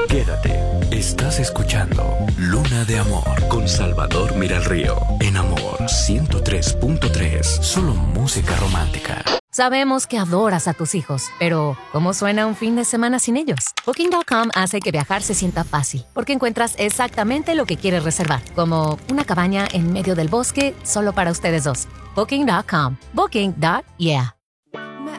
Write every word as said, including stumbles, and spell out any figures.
Quédate. Estás escuchando Luna de Amor con Salvador Miralrío. En Amor ciento tres punto tres. Solo música romántica. Sabemos que adoras a tus hijos, pero ¿cómo suena un fin de semana sin ellos? Booking punto com hace que viajar se sienta fácil, porque encuentras exactamente lo que quieres reservar, como una cabaña en medio del bosque solo para ustedes dos. Booking punto com. Booking. Yeah.